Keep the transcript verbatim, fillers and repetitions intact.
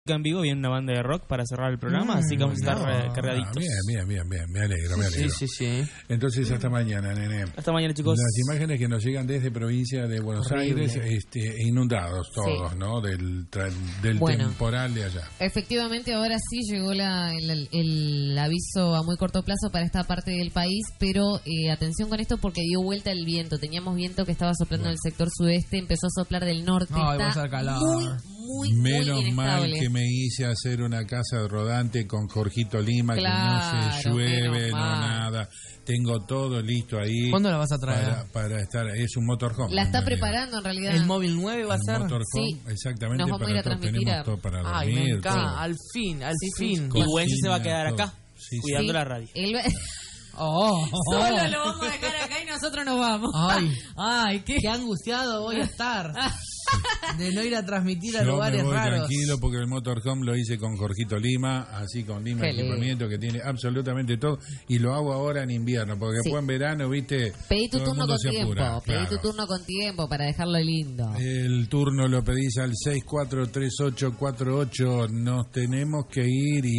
en vivo, viene una banda de rock para cerrar el programa, mm, así que vamos a estar no, cargaditos. Bien, bien, bien, bien, me alegro, me alegro. Sí, sí, sí. Entonces hasta mañana, nene. Hasta mañana, chicos. Las imágenes que nos llegan desde provincia de Buenos Horrible. Aires, este, inundados todos, sí. ¿no? Del, del bueno, temporal de allá. Efectivamente, ahora sí llegó la, el, el aviso a muy corto plazo para esta parte del país, pero eh, atención con esto porque dio vuelta el viento. Teníamos viento que estaba soplando bueno. del sector sudeste, empezó a soplar del norte. No, está muy, muy, Menos muy mal que me hice hacer una casa rodante con Jorgito Lima, claro, que no se llueve, no nada. Tengo todo listo ahí. ¿Cuándo la vas a traer? Para, para estar, es un motorhome. La está en preparando en realidad. ¿El móvil nueve va a ser? Un motorhome, sí. Exactamente. Nos vamos para a ir a todo, transmitir. Tenemos todo para dormir. Ay, me encanta. Al fin, al sí, fin. Sí. Y Güense se va a quedar acá, sí, cuidando sí. la radio. El... Oh, oh. Solo lo vamos a dejar acá y nosotros nos vamos. Ay, ay, qué, qué angustiado voy a estar de no ir a transmitir a Yo lugares me voy raros. Tranquilo, porque el motorhome lo hice con Jorgito Lima, así con Lima qué Equipamiento, que tiene absolutamente todo, y lo hago ahora en invierno, porque sí. después en verano, viste, pedí tu turno con tiempo, apura, pedí claro. tu turno con tiempo para dejarlo lindo. El turno lo pedís al seis cuatro tres ocho cuatro ocho. Nos tenemos que ir y